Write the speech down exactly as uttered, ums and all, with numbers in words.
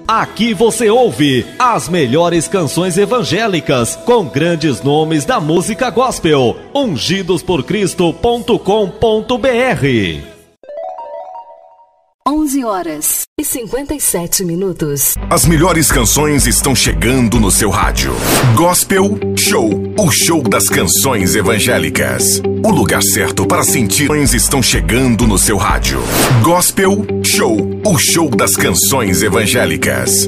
Aqui você ouve as melhores canções evangélicas com grandes nomes da música gospel. ungidos por cristo ponto com ponto br. onze horas e cinquenta e sete minutos. As melhores canções estão chegando no seu rádio. Gospel Show, o show das canções evangélicas. O lugar certo para sentir estão chegando no seu rádio. Gospel Show, o show das canções evangélicas.